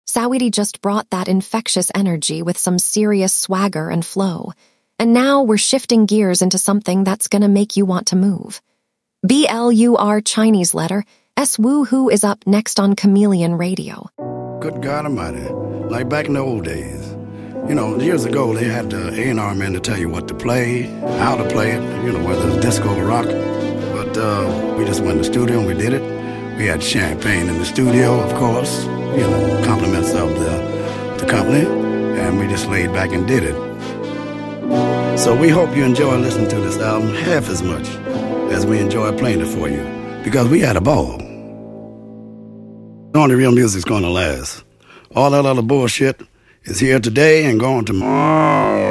Saweetie just brought that infectious energy with some serious swagger and flow. And now we're shifting gears into something that's gonna make you want to move. BLUR Chinese letter, S-Woo-Hoo is up next on Chameleon Radio. Good God Almighty, like back in the old days. You know, years ago they had the A&R men to tell you what to play, how to play it, you know, whether it's disco or rock. But we just went in the studio and we did it. We had champagne in the studio, of course, you know, compliments of the company, and we just laid back and did it. So we hope you enjoy listening to this album half as much as we enjoy playing it for you, because we had a ball. Only real music's gonna last. All that other bullshit is here today and gone tomorrow.